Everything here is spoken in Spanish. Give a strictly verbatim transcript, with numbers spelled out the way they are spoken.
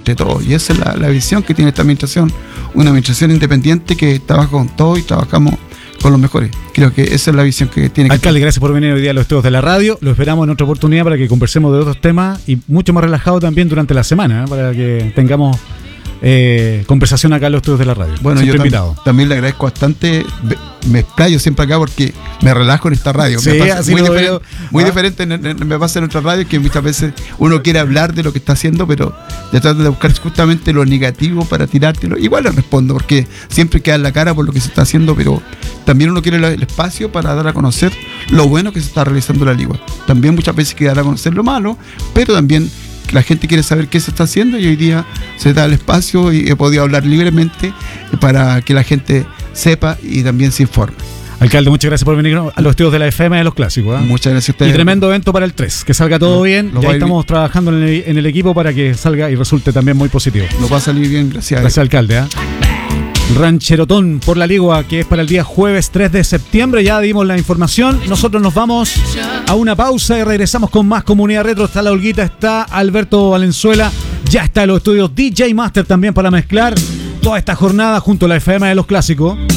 entre todos. Y esa es la, la visión que tiene esta administración, una administración independiente que trabaja con todos y trabajamos con los mejores. Creo que esa es la visión que tiene. Alcalde, que gracias por venir hoy día a los estudios de la radio. Lo esperamos en otra oportunidad para que conversemos de otros temas y mucho más relajado también durante la semana, ¿eh? Para que tengamos eh, conversación acá en los estudios de la radio. Bueno, siempre yo invitado. Tam- también le agradezco bastante. Me explayo siempre acá porque me relajo en esta radio. Sí, me pasa así muy lo diferente, veo. muy Ah. diferente en, en- me pasa en otras radios que muchas veces uno quiere hablar de lo que está haciendo, pero ya trata de buscar justamente lo negativo para tirártelo. Igual le respondo porque siempre queda en la cara por lo que se está haciendo, pero también uno quiere el espacio para dar a conocer lo bueno que se está realizando en la Ligua. También muchas veces quiere dar a conocer lo malo, pero también la gente quiere saber qué se está haciendo y hoy día se da el espacio y he podido hablar libremente para que la gente sepa y también se informe. Alcalde, muchas gracias por venir a los estudios de la F M de los clásicos, ¿eh? Muchas gracias a Y ustedes. tremendo evento para el tres, que salga todo Lo- bien. lo Ya va a ir estamos trabajando en el, en el equipo para que salga y resulte también muy positivo. Lo va a salir bien, gracias. Gracias, alcalde. ¿eh? Rancherotón por la Ligua, que es para el día jueves tres de septiembre. Ya dimos la información. Nosotros nos vamos a una pausa y regresamos con más Comunidad Retro. Está la Olguita, está Alberto Valenzuela. Ya está en los estudios D J Master también para mezclar toda esta jornada junto a la F M de los clásicos.